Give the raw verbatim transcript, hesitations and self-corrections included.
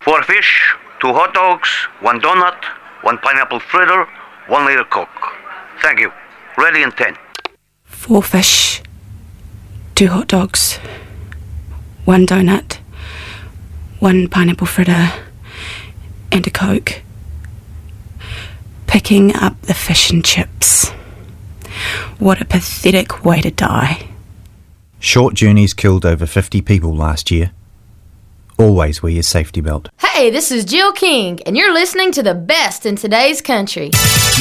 Four fish, two hot dogs, one donut, one pineapple fritter, one liter Coke. Thank you. Ready in ten. Four fish, two hot dogs, one donut, one pineapple fritter, and a Coke. Picking up the fish and chips. What a pathetic way to die. Short journeys killed over fifty people last year. Always wear your safety belt. Hey, this is Jill King, and you're listening to the best in today's country.